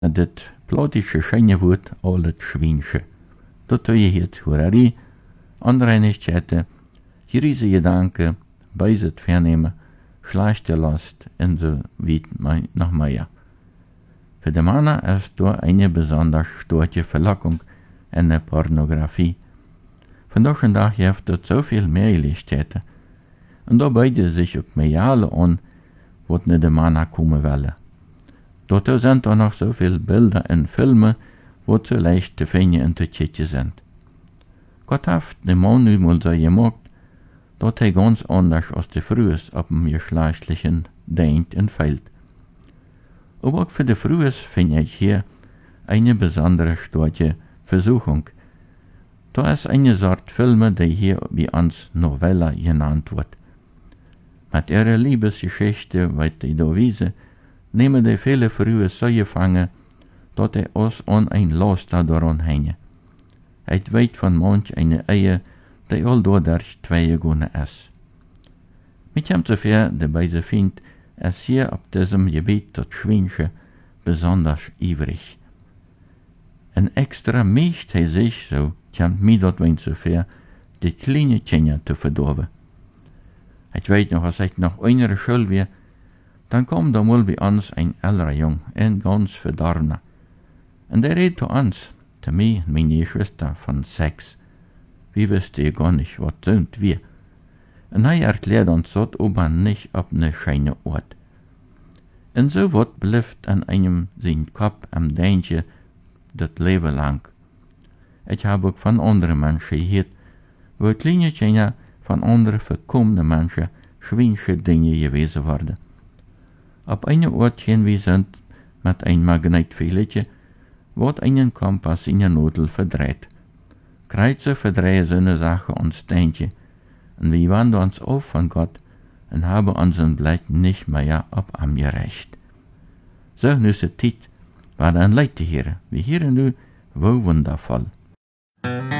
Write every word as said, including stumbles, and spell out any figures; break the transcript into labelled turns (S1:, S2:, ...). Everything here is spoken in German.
S1: dit plotische schöne Wort alles Schwinsche. Dat je het Hurari, Anreinigkeiten, jürise Gedanke, beiset vernehmen, schleichte Last en so wie noch mehr. Für die Männer ist da eine besonders starke Verlockung in der Pornografie. Von Tag und Tag gibt es so viel Möglichkeiten. Und da beide sich auf Mediale an, wo ne de Männer kommen wollen. Dort sind auch noch so viele Bilder und Filme, wo zu leicht zu finden und zu kicken sind. Gott hat den Mann nun mal so gemacht, dass er ganz anders als die Frühes ab dem geschlechtlichen denkt und fällt. Aber auch für die Frühes finde ich hier eine besondere starke Versuchung. Da ist eine Sorte Filme, die hier wie uns Novella genannt wird. Mit ihrer Liebesgeschichte, weil die da wiese, nehmen die viele Frühe so gefangen, dass er uns an ein Laster daran hängen. Er weiß von manch eine Ehe, die all dadurch zwei gegangen ist. Mit ihm zuvor, der bei sie findet, ist hier auf diesem Gebiet das Schwinsche besonders ivrig. Ein extra Mächt hij sich, so kommt mir dort wein zuvor, die kleine Kinder zu verdorben. Ich weiß noch, als ich noch einer Schule war, dann kam da mal bei uns ein älterer Jung, ein ganz verdorbener. Und der redet zu uns, zu mir und meine Schwester, von Sex. Wir wüssten ja gar nicht, was sind wir. Und er erklärt uns dort aber nicht auf ne scheine Ort. Und so wird bleibt an einem sein Kopf am Denken das Leben lang. Ich habe auch von anderen Menschen gehört, wo kleine Kinder von anderen verkommenen Menschen schwinsche Dinge gewesen worden. Auf einem Ort hin wir sind mit einem Magnetfehletje, wird einen Kompass in der Nadel verdreht. Kreuze verdrehen so eine Sache uns Denken, und wir wandern uns auf von Gott und haben unseren Blick nicht mehr auf am gerecht. So nüsse Tit war dann Leute hier, wie hier nu, wo wundervoll.